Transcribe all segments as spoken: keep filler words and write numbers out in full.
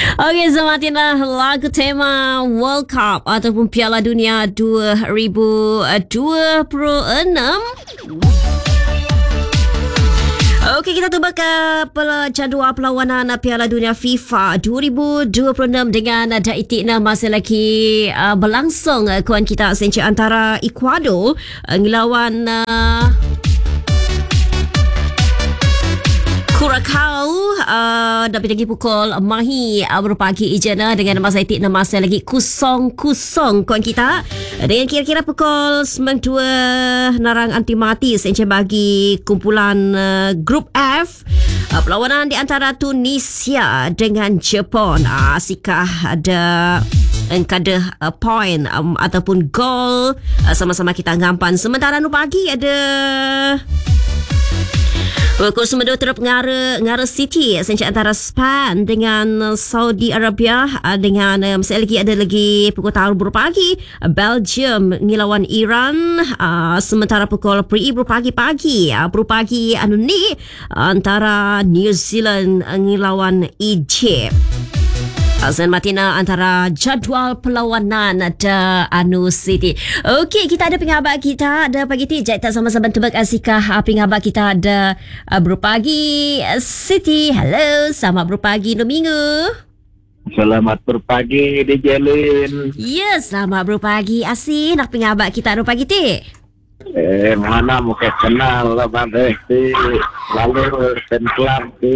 Okey, semakinlah lagu tema World Cup ataupun Piala Dunia dua ribu dua puluh enam. Okey, kita tubak ke jadual perlawanan Piala Dunia FIFA dua ribu dua puluh enam dengan Daitikna masih lagi uh, berlangsung. Uh, kawan kita senci antara Ecuador uh, ngelawan uh, Curacao uh, dapat lagi pukul mahi uh, berpagi ijana dengan masa itik nama saya lagi kosong-kosong kawan kita dengan kira-kira pukul sembilan dua narang anti mati sencen bagi kumpulan uh, Grup F. Uh, perlawanan di antara Tunisia dengan Jepun. Uh, sikah ada engkada uh, point um, ataupun gol uh, sama-sama kita ngampan. Sementara nu pagi ada pukul sembilan terap ngara ngara City senci antara Spain dengan Saudi Arabia dengan um, sekali lagi ada lagi pukul tahun berpagi Belgium ngilawan Iran uh, sementara pukul pre berpagi-pagi uh, berpagi anu ni antara New Zealand ngilawan Egypt. Azan Matina antara jadual perlawanan ada Anu City. Okey, kita ada pengabat kita ada pagi ti jai tak sama-sama tebak asikah pengabat kita ada uh, berpagi City. Hello, selamat berpagi Domingo. Selamat berpagi D J Lin. Ya, yes, selamat berpagi Asin. Nak pengabat kita ada pagi ti. Eh, mana muka kenal lah Bang Ti. Lalu ten club ti.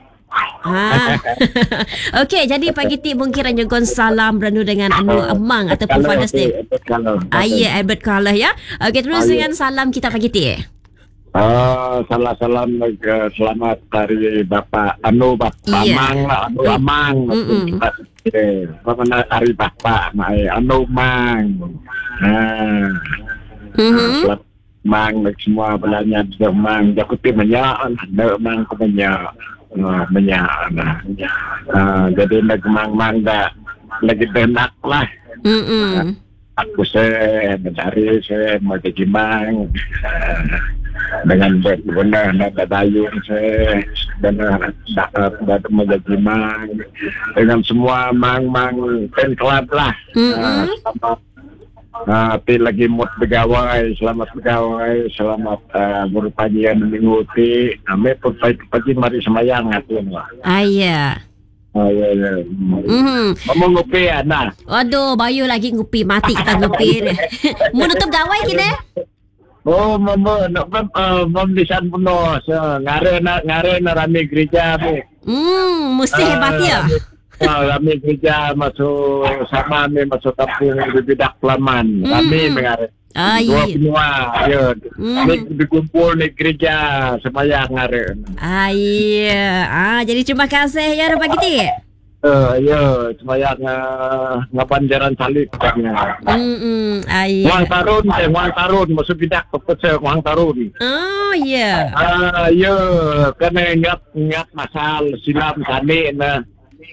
Ha. Okey, jadi pagi ti mungkin ranjungan salam beranu dengan anu emang ataupun Father's Day. Ah ya, Albert Carlos ya. Okey, terus dengan salam kita pagi ti. Oh, salam-salam ke selamat hari Bapak anu Bapak yeah. Amang lah, anu Amang. Eh, mana hari Bapak mai anu Mang. Nah. Mhm. Mang semua belanja Mang jakuti menyak, anu Mang kemenyak. Uh, menyak nah. uh, jadi nak mang-mang dah lagi benak lah. uh, aku saya mencari saya mau jadi mang uh, dengan benar nak dayung saya benar dapat dapat menjadi mang dengan semua mang-mang ten club lah. uh, sama Uh, tapi lagi mood begawai, selamat begawai, selamat uh, berpagian mengikuti. Kami pagi-pagi mari semayang ngatin lah. Ayah. Oh ya ya. Hmm. Mau ngopi ya nah. Waduh, bayu lagi ngopi mati kita ngopi. Mau tutup gawai kini? Oh, mama nak uh, mom di san penuh. So, ngare nak ngare nak rame gereja ni. Hmm, mesti hebat uh, ya. Oh, kami kerja masuk sama kami masuk kampung di Bidak Pelaman. Kami mengarah. Ah, dua iya. penua, ya. Ni berkumpul di gereja sembahyang ngare. Ah, iya. Ah, jadi terima kasih ya pagi ti. Eh, ya, sembahyang uh, ngapanjaran salib katanya. Hmm, ah, iya. Wang Tarun, eh, Wang Tarun masuk Bidak pepese Wang Tarun. Oh, iya. Ah, ya, kena ingat ingat masal silam tani na.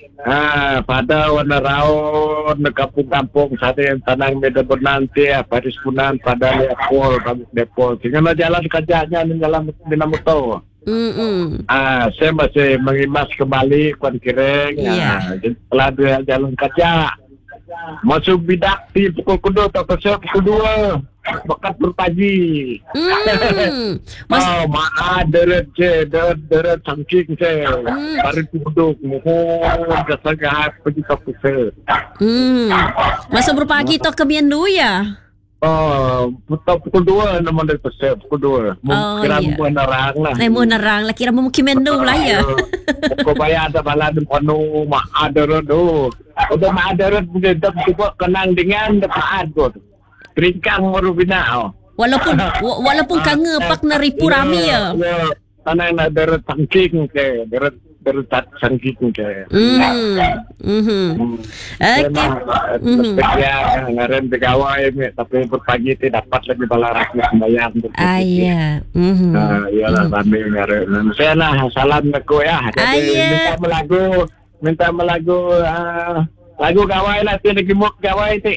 Ah, pada warna raun kampung-kampung sada yang tanang medan bernanti Paris Punan pada Depol bagus Depol tinggal jalan kerjanya di dalam dinamoto. Hmm. Ah, saya masih mengimas kembali Kuan Kireng. Yeah. Ah, setelah dia jalan kerja masuk Bidak di pukul kedua tak kesel pukul dua bakat berpagi. Hmm. Mas- oh, maa deret je, deret deret sangking je. Hmm. Baru duduk, mohon kesegahat pergi ke pusat. Hmm. Masa berpagi tu ke Miandu ya? Oh, pukul pukul dua nama dari pusat pukul dua. Oh, kira iya. mau nerang lah. Saya mau nerang lah kira mau ke Miandu lah ya. Kau bayar ada bala di kono maa deret tu. Udah maa deret dia dapat kenang dengan dapat tu. Ringkang baru bina oh. Walaupun wa- walaupun kange pak na ribu rami ya. Ya, tanah na deret sangking ke, deret deret sangking ke. Hmm. Mhm. Okey. Mhm. Ya, ngaren pegawai tapi berpagi tidak dapat lagi balaras sembahyang. Ah ya. Mhm. Ah, iyalah kami ngaren. Saya lah salam aku ya. Jadi minta melagu, minta melagu ah lagu gawai lah tu lagi muk gawai tu.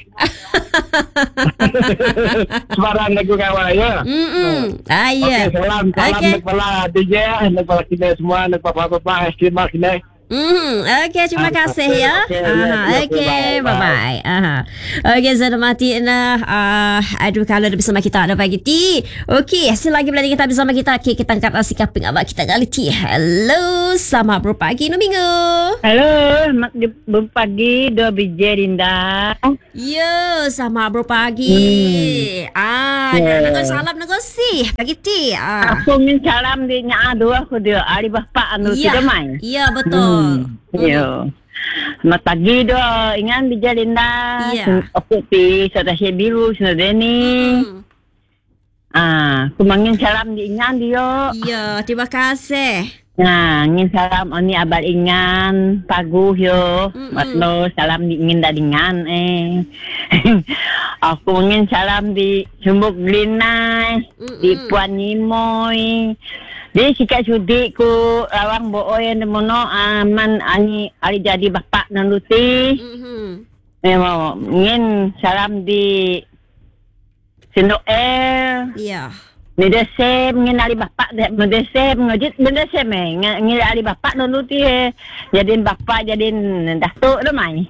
Sebarang lagu gawai ya. Hmm. Ah ya. Okay, salam salam okay. Nak pala D J, nak pala kita semua, nak papa-papa estimasi kita. Hmm, okey, terima Ah, kasih okey, ya. okey, Aha, ya, ya, okey, bye, bye bye. Aha. Okey, Zainal Mati nah, uh, aduh kalau ada bersama kita ada pagi ti. Okey, selagi berada kita bersama kita, okay, kita angkat sikap pengawak kita kali ti. Hello, selamat berpagi no minggu. Halo, mak berpagi dua biji Rinda. Yo, selamat berpagi. Hmm. Ah, Yeah. nak salam negosi pagi ti. Ah. Aku min salam di nya dua aku dia ari bapa anu Ya, tidak main. ya betul. Hmm. Yo. Selamat pagi doa ingat biji Rinda. Ya. Aku pi sudah si biru sudah Deni. Hmm. Ah, aku mangin salam di ingat dia. Ya, terima kasih. Nah, ingin salam oni abal ingan pagu yo. Mm-mm. Matlo salam di ingin dadingan eh. Aku ingin salam di Sumbuk Glinai, di Mm-mm. Puan Nimoy. Di sikat sudi ku lawang booy yang demono aman ani ari jadi bapak nanuti. Mhm. Memang ingin salam di Sino Air. Ya. Medesem ngin ali bapak de medesem ngajit medesem eh ngin ali bapak dulu ti jadiin bapak jadiin datuk dah mai.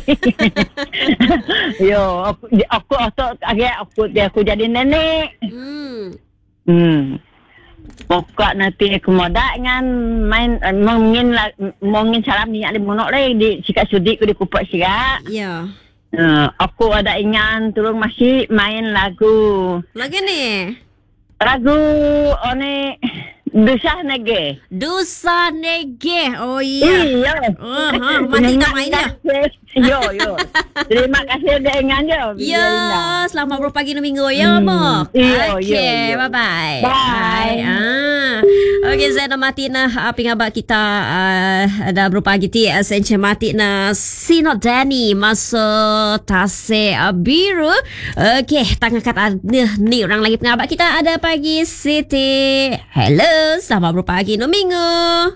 Yo aku aku otak agak aku dia aku jadi nenek. Hmm. Hmm. Pokok nanti aku moda dengan main mungkin mungkin salam ni ali monok le di sikat sudi ku di kupak sikat. Ya. Uh, aku ada ingat turun masih main lagu. Lagi ni. Lagu one Dusah Nege. Dusa Nege. Oh iya. Iya. Oh, ha, mati tak mainnya. Yo, yo. Terima kasih dah ingat dia. Ya, selamat berpagi no minggu ya, Mak. Iya, Okey, iya, iya. bye-bye. Bye. Ah. Okey, Zainal mati na uh, pingabak kita uh, ada berpagi ti uh, senche mati na Sino Danny masa tase uh, biru. Okey, tangan kat uh, ni orang lagi pingabak kita ada pagi Siti. Hello, selamat berpagi no minggu.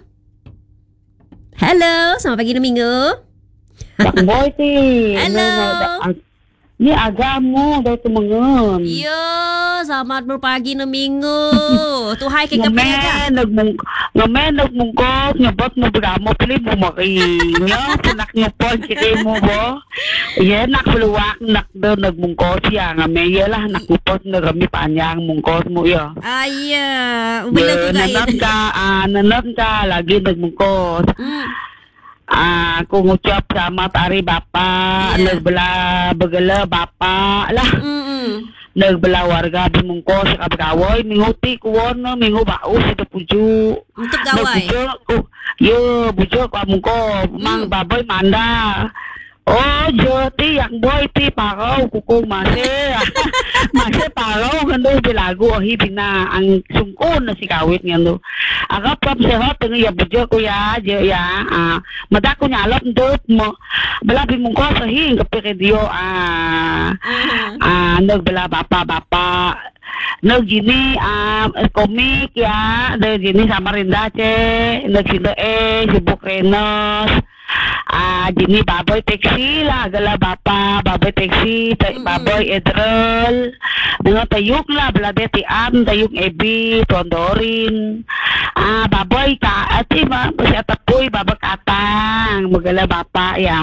Hello, selamat pagi no minggu. Tak boy ti. Hello. Ni agamu dah temengan. Yo, selamat berpagi no minggu. Tuhai ke kape aja. Ngamen nagmung ngamen nagmungkot nyabot mo beramo pili mo makinya punak nyapon kiti mo bo. Iya nak peluak nak do nagmungkot siya ngamen yalah nakupot nagami panjang mungkot mo ya. Aya, bila ko Nanap kain. ka, ah, nanap ka lagi nagmungkot. Hmm. Ah, aku ngucap sama tari bapak, Yeah. nagbela begala bapak lah. Mm. Nagbela warga bimungkos sa kabagawoy, minguti kuwon no, mingu bau sa puju. Untuk gawai. Bujo ko, yo bujo ko amungko, mang Mm. baboy manda. Oh, jo ti yang boy ti pagaw kuko mase. Mase pagaw kando bilago hi bina ang sungkon na si kawit ngendo. Aga pam sehat ng ya bujo ko ya, jo ya. Ah, mada ko nyalop ndot mo. Bala bimungko sa hi kapike dio ah. Ah, nagbala bapa-bapa. Nag gini ah komik ya, nag gini Samarinda che, nag sindo eh Sibuk Renos. Ah, gini baboy taxi lah, gala bapa, baboy taxi, ta- baboy edrol. Dengan tayuk lah, belade tiam, tayuk ebi, tondorin. Ah, baboy ka, ati ba, masya tapoy, babak atang, magala bapa ya.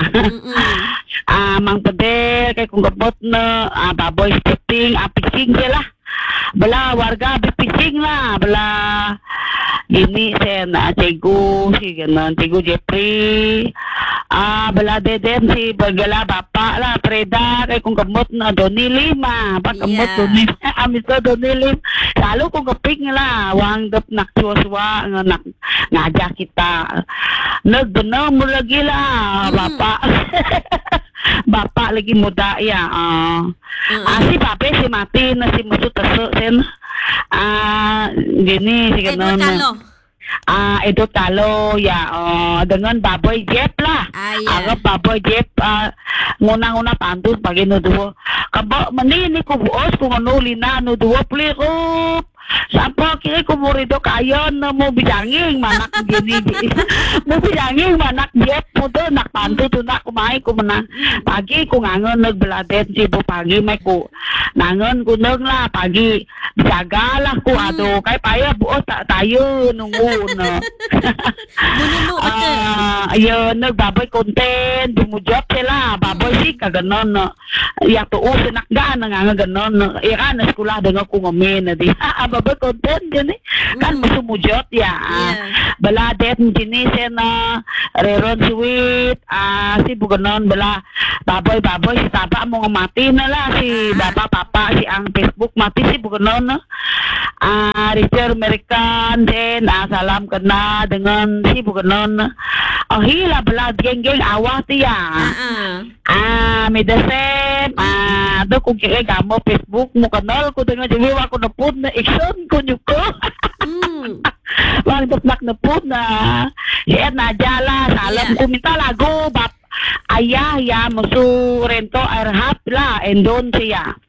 Ah, mang pede, kay kung gabot na, ah, baboy spotting, ah, pising sila. Bala warga bipising lah, bala ini sen ah, Cegu si ganon, Cegu Jeffrey. Ah, bala dedem si bagala bapa lah, Freda kay kung gamot na Donilim ah, pag gamot Yeah. Donilim, amis ko Donilim. Lalo kung kaping lah, wang dap naksuwa nga nak ngaja kita. Nagbenom mo lagi lah, bapa. Bapak lagi muda ya. Uh. Mm. Ah, si Pape si mati na si Musu taso sen. Ah, gini si Edward ganon. Kalo. Ah, Edward Kalo ya. Oh, dengan Baboy Jeep lah. Aya. Aga Baboy Jeep ah, nguna-nguna pantun pagi no duo. Kabo mani ni ko buos ko no lina no duo pli ko. Sampo kira kumurido kayon na mo bijanging manak gini. Mo bijanging manak jet mo to nak pantu to nak kumai ko mana. Pagi ko ngangon nagbeladet si bu pagi may ko. Nangon ko nag la pagi jaga lah ko ado kay paya buo ta tayo nungun. Menunu betul. Ah, ya nagbaboy content dumujot sila baboy si kaganon no. Ya to uso nakgaan nga ganon no. Ira na sekolah dengan ko ngamen na di. Ah, baboy content din eh. Kan masumujot ya. Baladet jenis na reron sweet ah si buganon bala baboy baboy si tapa mo mati na la si bapa papa si ang Facebook mati si buganon no. Ah, Richard American din ah, salam kena dengan si buganon. Oh hila bala geng-geng awah tiya. Ah. Ah, medasem ah do kung kaya gamo Facebook mo kanal ko dengan jiwa ko na pud na action ko nyuko. Hmm. Wang nak na pud na siya na jala salam Yeah. ko minta lagu bap ayah ya musu rento air hap la endon siya.